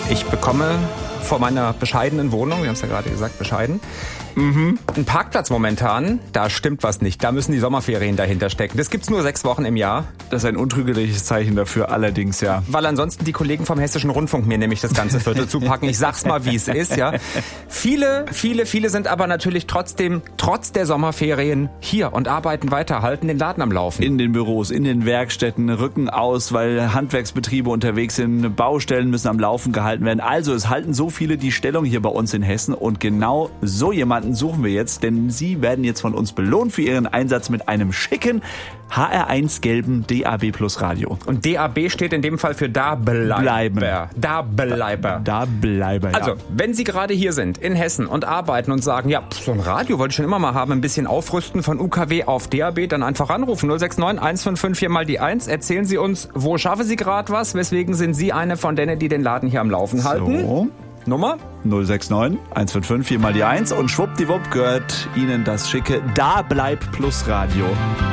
Ich bekomme vor meiner bescheidenen Wohnung, wir haben es ja gerade gesagt, bescheiden, einen Parkplatz momentan, da stimmt was nicht. Da müssen die Sommerferien dahinter stecken. Das gibt's nur 6 Wochen im Jahr. Das ist ein untrügeriges Zeichen dafür, allerdings, ja. Weil ansonsten die Kollegen vom Hessischen Rundfunk mir nämlich das ganze Viertel zupacken. Ich sag's mal, wie es ist, ja. Viele sind aber natürlich trotzdem, trotz der Sommerferien, hier und arbeiten weiter, halten den Laden am Laufen. In den Büros, in den Werkstätten, Rücken aus, weil Handwerksbetriebe unterwegs sind, Baustellen müssen am Laufen gehalten werden. Also es halten so viele die Stellung hier bei uns in Hessen und genau so jemanden suchen wir jetzt, denn Sie werden jetzt von uns belohnt für Ihren Einsatz mit einem schicken HR1 gelben DAB Plus Radio. Und DAB steht in dem Fall für Da Bleiber. Da Bleiber. Da Bleiber, ja. Also, wenn Sie gerade hier sind in Hessen und arbeiten und sagen, ja, so ein Radio wollte ich schon immer mal haben, ein bisschen aufrüsten von UKW auf DAB, dann einfach anrufen 069 155 4 mal die 1. Erzählen Sie uns, wo schaffen Sie gerade was? Weswegen sind Sie eine von denen, die den Laden hier am Laufen halten? So. Nummer? 069 155 4 mal die 1 und schwuppdiwupp gehört Ihnen das schicke Da Bleib Plus Radio.